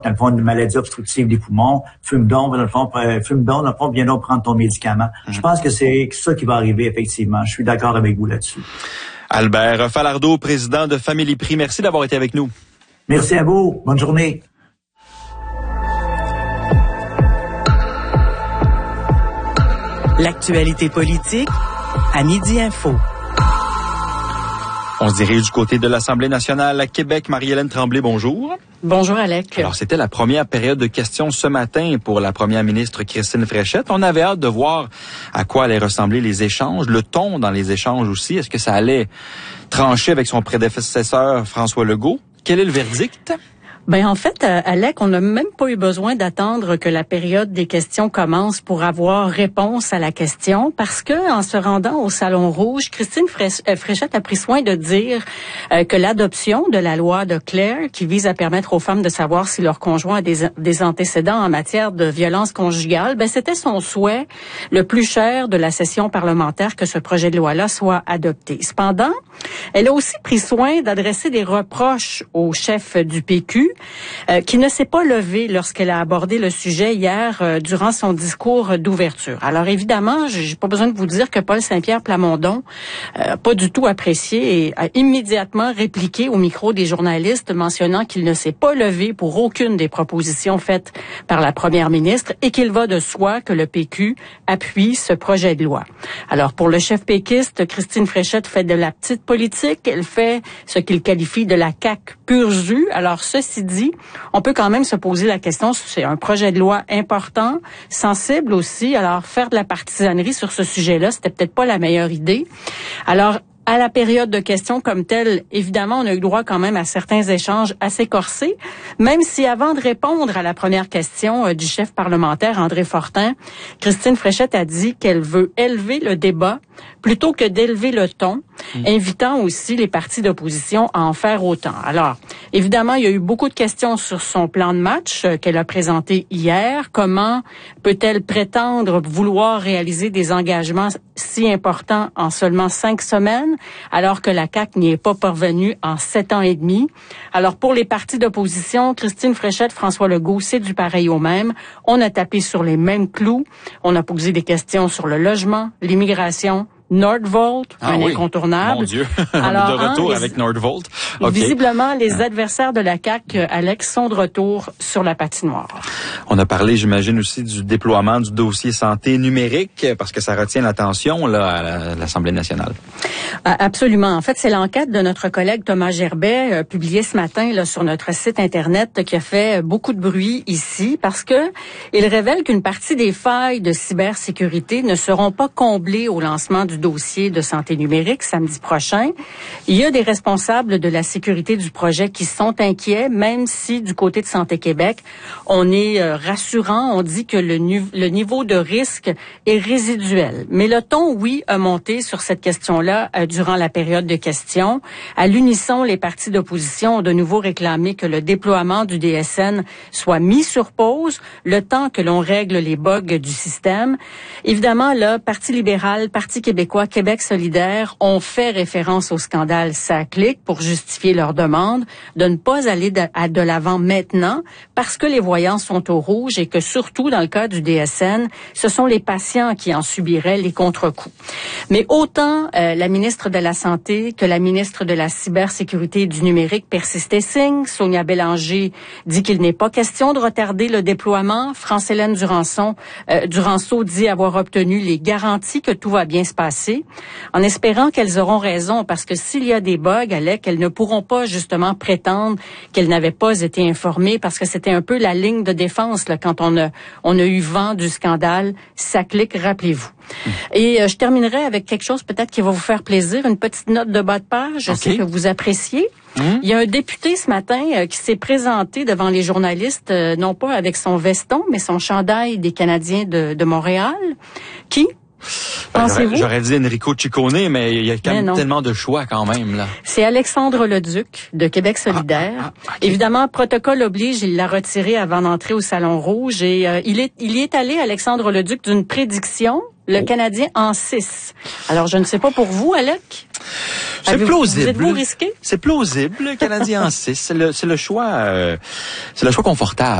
dans le fond, une maladie obstructive des poumons, fume donc, dans le fond, viens donc prendre ton médicament. Je pense que c'est ça qui va arriver, effectivement. Je suis d'accord avec vous là-dessus. Albert Falardeau, président de Family Prix, merci d'avoir été avec nous. Merci à vous. Bonne journée. L'actualité politique à Midi Info. On se dirige du côté de l'Assemblée nationale à Québec. Marie-Hélène Tremblay, bonjour. Bonjour, Alec. Alors, c'était la première période de questions ce matin pour la première ministre Christine Fréchette. On avait hâte de voir à quoi allaient ressembler les échanges, le ton dans les échanges aussi. Est-ce que ça allait trancher avec son prédécesseur François Legault? Quel est le verdict? Ben en fait, Alec, on n'a même pas eu besoin d'attendre que la période des questions commence pour avoir réponse à la question, parce que en se rendant au Salon Rouge, Christine Fréchette a pris soin de dire que l'adoption de la loi de Claire, qui vise à permettre aux femmes de savoir si leur conjoint a des antécédents en matière de violence conjugale, ben c'était son souhait le plus cher de la session parlementaire que ce projet de loi-là soit adopté. Cependant, elle a aussi pris soin d'adresser des reproches au chef du PQ, qui ne s'est pas levée lorsqu'elle a abordé le sujet hier durant son discours d'ouverture. Alors évidemment, j'ai pas besoin de vous dire que Paul Saint-Pierre Plamondon pas du tout apprécié et a immédiatement répliqué au micro des journalistes mentionnant qu'il ne s'est pas levé pour aucune des propositions faites par la première ministre et qu'il va de soi que le PQ appuie ce projet de loi. Alors pour le chef péquiste, Christine Fréchette fait de la petite politique, elle fait ce qu'il qualifie de la CAQ pur jus. Alors ceci dit, on peut quand même se poser la question, c'est un projet de loi important, sensible aussi, alors faire de la partisanerie sur ce sujet-là, c'était peut-être pas la meilleure idée. Alors, à la période de questions comme telle, évidemment, on a eu droit quand même à certains échanges assez corsés, même si avant de répondre à la première question du chef parlementaire André Fortin, Christine Fréchette a dit qu'elle veut élever le débat plutôt que d'élever le ton, invitant aussi les partis d'opposition à en faire autant. Alors, évidemment, il y a eu beaucoup de questions sur son plan de match qu'elle a présenté hier. Comment peut-elle prétendre vouloir réaliser des engagements si importants en seulement 5 semaines, alors que la CAQ n'y est pas parvenue en 7 ans et demi? Alors, pour les partis d'opposition, Christine Fréchette, François Legault, c'est du pareil au même. On a tapé sur les mêmes clous. On a posé des questions sur le logement, l'immigration, Nordvolt, incontournable. Mon Dieu, alors, on est de retour avec Nordvolt. Okay. Visiblement, les adversaires de la CAQ, Alex, sont de retour sur la patinoire. On a parlé, j'imagine, aussi du déploiement du dossier santé numérique, parce que ça retient l'attention là à l'Assemblée nationale. Absolument. En fait, c'est l'enquête de notre collègue Thomas Gerbet, publiée ce matin là sur notre site Internet, qui a fait beaucoup de bruit ici, parce que il révèle qu'une partie des failles de cybersécurité ne seront pas comblées au lancement du dossier de santé numérique samedi prochain. Il y a des responsables de la sécurité du projet qui sont inquiets, même si du côté de Santé Québec, on est rassurant. On dit que le niveau de risque est résiduel. Mais le ton, oui, a monté sur cette question-là durant la période de questions. À l'unisson, les partis d'opposition ont de nouveau réclamé que le déploiement du DSN soit mis sur pause le temps que l'on règle les bugs du système. Évidemment, là, Parti libéral, Parti québécois, Québec solidaire ont fait référence au scandale SACLIC pour justifier leur demande de ne pas aller de l'avant maintenant parce que les voyants sont au rouge et que surtout dans le cas du DSN, ce sont les patients qui en subiraient les contre-coups. Mais autant la ministre de la Santé que la ministre de la Cybersécurité et du Numérique persistent et signent. Sonia Bélanger dit qu'il n'est pas question de retarder le déploiement. France-Hélène Duranceau dit avoir obtenu les garanties que tout va bien se passer, en espérant qu'elles auront raison, parce que s'il y a des bugs, Alec, elles ne pourront pas justement prétendre qu'elles n'avaient pas été informées, parce que c'était un peu la ligne de défense là, quand on a eu vent du scandale SACLIC, rappelez-vous. Et je terminerai avec quelque chose peut-être qui va vous faire plaisir, une petite note de bas de page, je sais que vous appréciez. Il y a un député ce matin qui s'est présenté devant les journalistes, non pas avec son veston, mais son chandail des Canadiens de Montréal, qui... Pensez-vous? J'aurais dit Enrico Ciccone, mais il y a quand même tellement de choix quand même là. C'est Alexandre Leduc de Québec solidaire. Okay. Évidemment, protocole oblige, il l'a retiré avant d'entrer au Salon Rouge et il y est allé, Alexandre Leduc, d'une prédiction. Le Canadien en 6. Alors, je ne sais pas pour vous, Alec. C'est plausible. Êtes-vous risqué? C'est plausible. Le Canadien en 6. C'est le choix confortable.